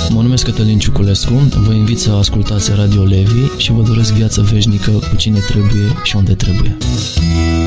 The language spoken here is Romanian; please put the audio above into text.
Mă numesc Cătălin Ciuculescu, vă invit să ascultați Radio Levi și vă doresc viață veșnică cu cine trebuie și unde trebuie.